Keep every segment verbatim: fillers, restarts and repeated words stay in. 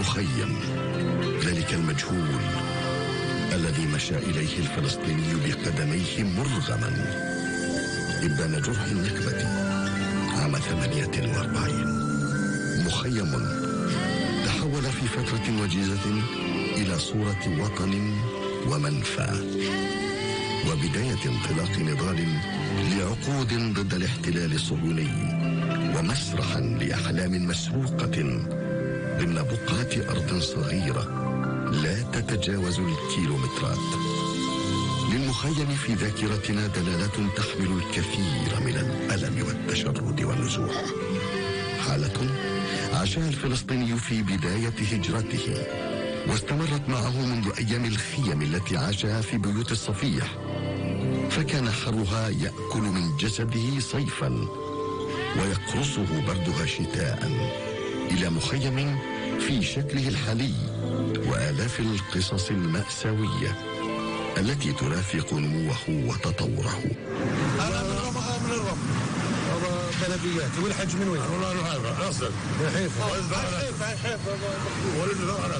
المخيم، ذلك المجهول الذي مشى إليه الفلسطيني بقدميه مرغما إبان جرح النكبة عام ثمانية وأربعين. مخيم تحول في فترة وجيزة إلى صورة وطن ومنفى، وبداية انطلاق نضال لعقود ضد الاحتلال الصهيوني، ومسرحا لأحلام مسروقة ضمن بقعة أرض صغيرة لا تتجاوز الكيلومترات. للمخيم في ذاكرتنا دلالات تحمل الكثير من الألم والتشرد والنزوح، حالة عاشها الفلسطيني في بداية هجرته واستمرت معه منذ أيام الخيم التي عاشها في بيوت الصفيح، فكان حرها يأكل من جسده صيفا ويقرصه بردها شتاء، إلى مخيم في شكله الحالي وآلاف القصص المأساوية التي ترافق نموه وتطوره. أنا من رمضان من الرب بلديات. والحج من وين؟ والله من حيفا أصل من حيفا حيفا حيفا ولد العرب.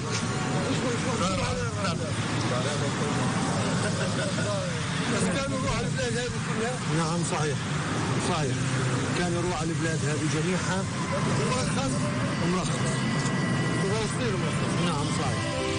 بس كانوا يروحوا على البلاد هذه كلها؟ نعم صحيح صحيح، كان يروح على البلاد هذه جميعها مرخص ومرخص وغير مرخص. نعم صحيح.